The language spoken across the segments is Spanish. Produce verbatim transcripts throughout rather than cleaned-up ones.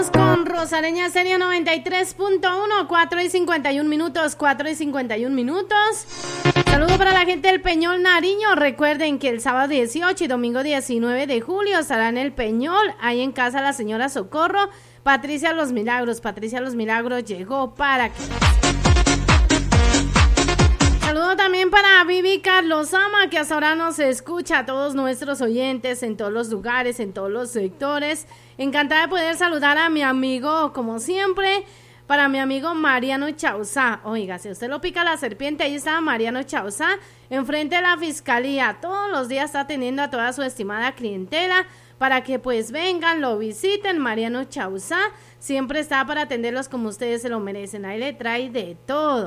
Con Rosareña Serio noventa y tres punto uno, cuatro y cincuenta y un minutos, cuatro y cincuenta y un minutos. Saludo para la gente del Peñol Nariño. Recuerden que el sábado dieciocho y domingo diecinueve de julio estará en el Peñol, ahí en casa la señora Socorro, Patricia Los Milagros. Patricia Los Milagros llegó para que... Saludo también para Vivi Carlos Ama, que hasta ahora nos escucha, a todos nuestros oyentes en todos los lugares, en todos los sectores. Encantada de poder saludar a mi amigo, como siempre, para mi amigo Mariano Chausá. Oiga, si usted lo pica la serpiente, ahí está Mariano Chausá, enfrente de la fiscalía. Todos los días está atendiendo a toda su estimada clientela para que pues vengan, lo visiten. Mariano Chausá siempre está para atenderlos como ustedes se lo merecen. Ahí le trae de todo.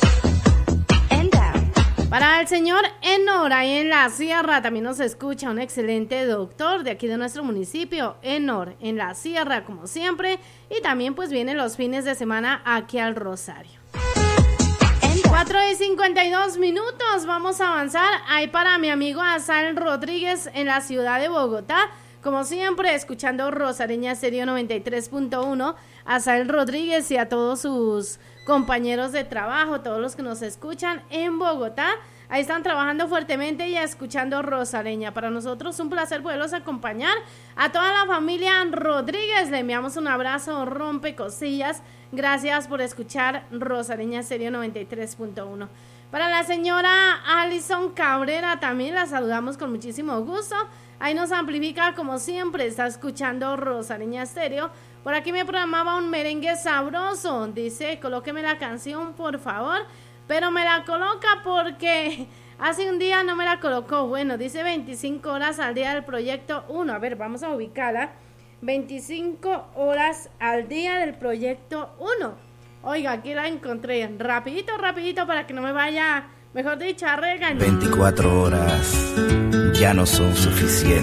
Para el señor Enor, ahí en la sierra, también nos escucha un excelente doctor de aquí de nuestro municipio, Enor, en la sierra, como siempre, y también pues viene los fines de semana aquí al Rosario. cuatro y cincuenta y dos minutos, vamos a avanzar, ahí para mi amigo Asal Rodríguez en la ciudad de Bogotá, como siempre, escuchando Rosareña Serio noventa y tres punto uno, Asal Rodríguez y a todos sus compañeros de trabajo, todos los que nos escuchan en Bogotá, ahí están trabajando fuertemente y escuchando Rosareña. Para nosotros un placer poderlos acompañar. A toda la familia Rodríguez le enviamos un abrazo rompecosillas. Gracias por escuchar Rosareña Serio noventa y tres punto uno. Para la señora Alison Cabrera también la saludamos con muchísimo gusto. Ahí nos amplifica como siempre, está escuchando Rosareña Stereo. Por aquí me programaba un merengue sabroso. Dice, colóqueme la canción, por favor. Pero me la coloca porque hace un día no me la colocó. Bueno, dice veinticinco horas al día del proyecto uno. A ver, vamos a ubicarla. veinticinco horas al día del proyecto uno. Oiga, aquí la encontré. Rapidito, rapidito para que no me vaya, mejor dicho, a regañar. veinticuatro horas ya no son suficientes.